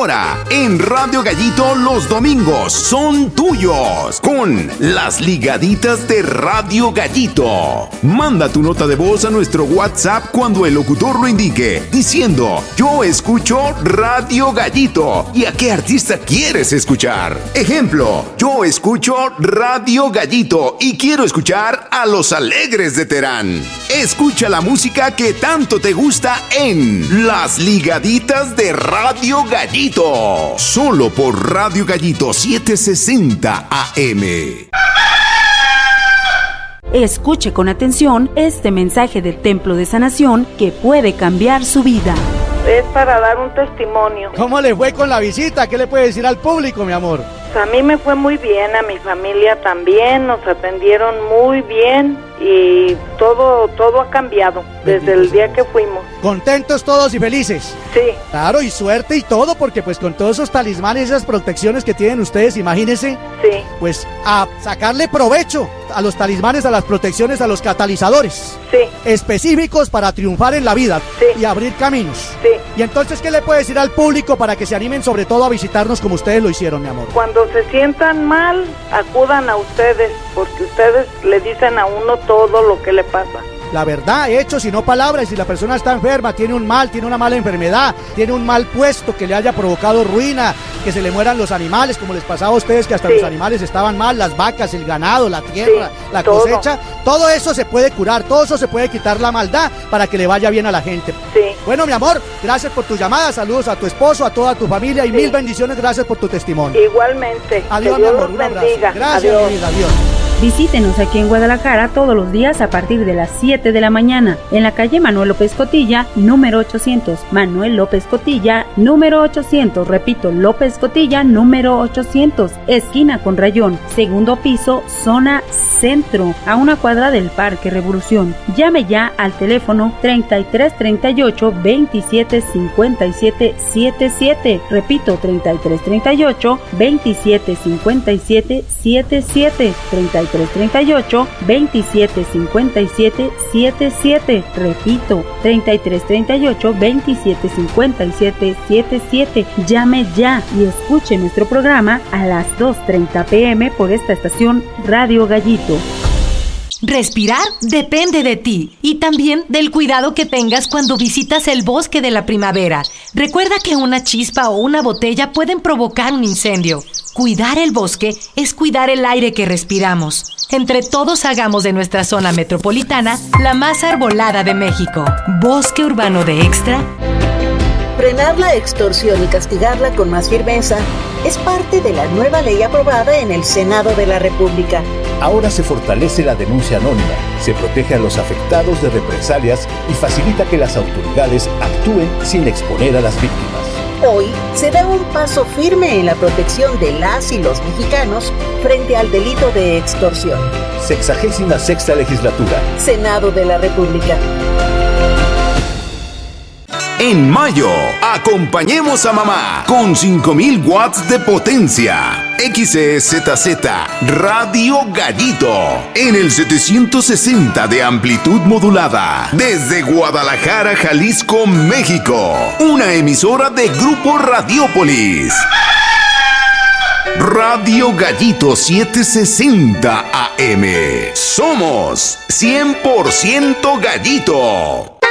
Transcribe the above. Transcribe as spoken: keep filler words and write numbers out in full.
Ahora, en Radio Gallito, los domingos son tuyos con las ligaditas de Radio Gallito. Manda tu nota de voz a nuestro WhatsApp cuando el locutor lo indique, diciendo: yo escucho Radio Gallito. ¿Y a qué artista quieres escuchar? Ejemplo: yo escucho Radio Gallito y quiero escuchar a Los Alegres de Terán. Escucha la música que tanto te gusta en Las Ligaditas de Radio Gallito. Solo por Radio Gallito setecientos sesenta A M. Escuche con atención este mensaje del Templo de Sanación que puede cambiar su vida. Es para dar un testimonio. ¿Cómo le fue con la visita? ¿Qué le puede decir al público, mi amor? Pues a mí me fue muy bien, a mi familia también, nos atendieron muy bien y todo todo ha cambiado desde el día que fuimos. ¿Contentos todos y felices? Sí. Claro, y suerte y todo, porque pues con todos esos talismanes, esas protecciones que tienen ustedes, imagínense, sí, pues a sacarle provecho a los talismanes, a las protecciones, a los catalizadores. Sí. Específicos para triunfar en la vida, sí, y abrir caminos. Sí. Y entonces, ¿qué le puede decir al público para que se animen sobre todo a visitarnos como ustedes lo hicieron, mi amor? Cuando se sientan mal, acudan a ustedes, porque ustedes le dicen a uno todo lo que le pasa. La verdad, hechos y no palabras. Si la persona está enferma, tiene un mal, tiene una mala enfermedad, tiene un mal puesto que le haya provocado ruina, que se le mueran los animales, como les pasaba a ustedes, que hasta sí, los animales estaban mal, las vacas, el ganado, la tierra, sí, la todo. cosecha, todo eso se puede curar, todo eso se puede quitar la maldad para que le vaya bien a la gente. Sí. Bueno, mi amor, gracias por tu llamada, saludos a tu esposo, a toda tu familia y sí, mil bendiciones, gracias por tu testimonio. Igualmente. Adiós, mi amor, un abrazo. Gracias, adiós. Mi vida, adiós. Visítenos aquí en Guadalajara todos los días a partir de las siete de la mañana, en la calle Manuel López Cotilla, número ochocientos. Manuel López Cotilla, número ochocientos. Repito, López Cotilla, número ochocientos. Esquina con Rayón, segundo piso, zona centro, a una cuadra del Parque Revolución. Llame ya al teléfono treinta y tres treinta y ocho veintisiete cincuenta y siete setenta y siete. Repito, treinta y tres treinta y ocho veintisiete cincuenta y siete setenta y siete. treinta y tres treinta y ocho veintisiete cincuenta y siete setenta y siete. Repito, treinta y tres treinta y ocho veintisiete cincuenta y siete setenta y siete. Llame ya y escuche nuestro programa a las dos treinta pm por esta estación Radio Gallito. Respirar depende de ti y también del cuidado que tengas cuando visitas el bosque de la primavera. Recuerda que una chispa o una botella pueden provocar un incendio. Cuidar el bosque es cuidar el aire que respiramos. Entre todos hagamos de nuestra zona metropolitana la más arbolada de México. Bosque Urbano de Extra. Frenar la extorsión y castigarla con más firmeza es parte de la nueva ley aprobada en el Senado de la República. Ahora se fortalece la denuncia anónima, se protege a los afectados de represalias y facilita que las autoridades actúen sin exponer a las víctimas. Hoy se da un paso firme en la protección de las y los mexicanos frente al delito de extorsión. Sexagésima sexta legislatura. Senado de la República. En mayo, acompañemos a mamá con cinco mil watts de potencia. X E Z Z Radio Gallito en el setecientos sesenta de amplitud modulada desde Guadalajara, Jalisco, México. Una emisora de Grupo Radiópolis. Radio Gallito setecientos sesenta A M. Somos cien por ciento Gallito.